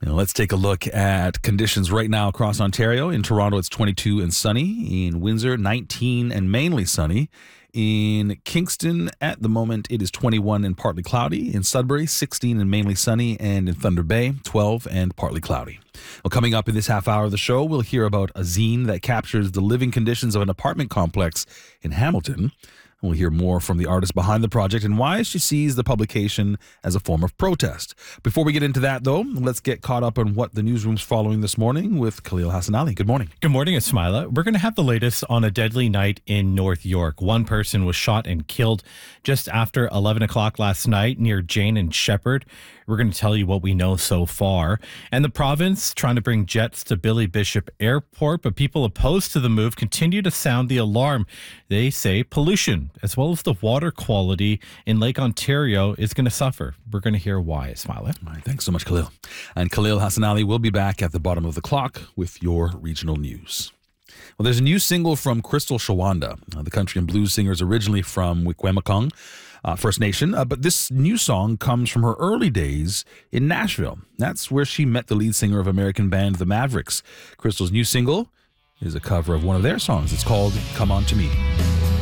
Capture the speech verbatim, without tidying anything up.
Now let's take a look at conditions right now across Ontario. In Toronto, it's twenty-two and sunny. In Windsor, nineteen and mainly sunny. In Kingston, at the moment, it is twenty-one and partly cloudy. In Sudbury, sixteen and mainly sunny. And in Thunder Bay, twelve and partly cloudy. Well, coming up in this half hour of the show, we'll hear about a zine that captures the living conditions of an apartment complex in Hamilton. We'll hear more from the artist behind the project and why she sees the publication as a form of protest. Before we get into that, though, let's get caught up on what the newsroom's following this morning with Khalil Hassan Ali. Good morning. Good morning, Ismaila. We're going to have the latest on a deadly night in North York. One person was shot and killed just after eleven o'clock last night near Jane and Shepherd. We're going to tell you what we know so far. And the province trying to bring jets to Billy Bishop Airport, but people opposed to the move continue to sound the alarm. They say pollution, as well as the water quality in Lake Ontario, is going to suffer. We're going to hear why, Ismaila. All right, thanks so much, Khalil. And Khalil Hassan Ali will be back at the bottom of the clock with your regional news. Well, there's a new single from Crystal Shawanda. Uh, the country and blues singer is originally from Wikwemekong uh, First Nation, uh, but this new song comes from her early days in Nashville. That's where she met the lead singer of American band The Mavericks. Crystal's new single is a cover of one of their songs. It's called Come On To Me.